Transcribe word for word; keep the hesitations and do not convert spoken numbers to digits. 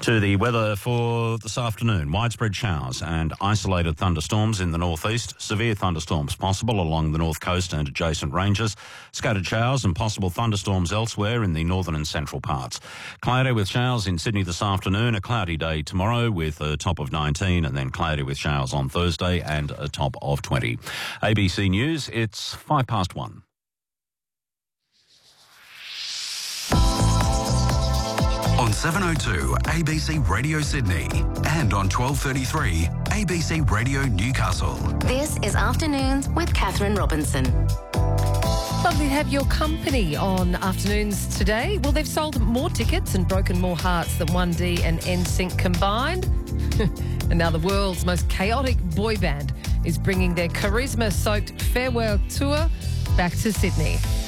To the weather for this afternoon. Widespread showers and isolated thunderstorms in the northeast. Severe thunderstorms possible along the north coast and adjacent ranges. Scattered showers and possible thunderstorms elsewhere in the northern and central parts. Cloudy with showers in Sydney this afternoon. A cloudy day tomorrow with a top of nineteen, and then cloudy with showers on Thursday and a top of twenty. A B C News, it's five past one. On seven oh two A B C Radio Sydney and on twelve thirty-three A B C Radio Newcastle. This is Afternoons with Catherine Robinson. Lovely to have your company on Afternoons today. Well, they've sold more tickets and broken more hearts than one D and N Sync combined. And now the world's most chaotic boy band is bringing their charisma-soaked farewell tour back to Sydney.